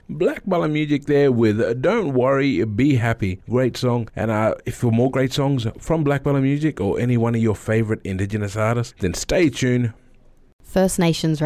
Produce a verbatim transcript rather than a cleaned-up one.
Black Bala Music there with Don't Worry, Be Happy. Great song. And uh, if for more great songs from Black Bala Music or any one of your favorite Indigenous artists, then stay tuned. First Nations